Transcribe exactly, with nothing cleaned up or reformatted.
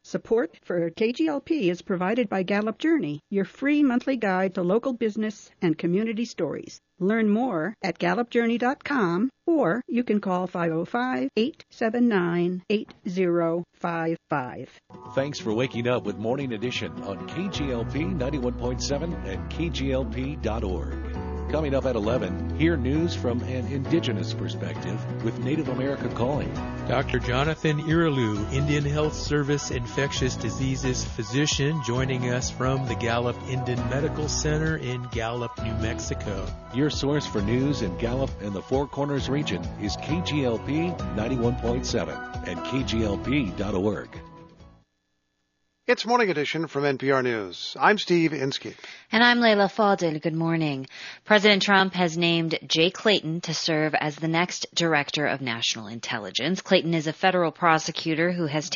Support for K G L P is provided by Gallup Journey, your free monthly guide to local business and community stories. Learn more at gallup journey dot com, or you can call five oh five, eight seven nine, eight oh five five. Thanks for waking up with Morning Edition on K G L P ninety-one point seven and K G L P dot org. Coming up at eleven, hear news from an indigenous perspective with Native America Calling. Doctor Jonathan Irilu, Indian Health Service infectious diseases physician, joining us from the Gallup Indian Medical Center in Gallup, New Mexico. Your source for news in Gallup and the Four Corners region is K G L P ninety-one point seven and K G L P dot org. It's Morning Edition from N P R News. I'm Steve Inskeep. And I'm Layla Fadel. Good morning. President Trump has named Jay Clayton to serve as the next Director of National Intelligence. Clayton is a federal prosecutor who has taken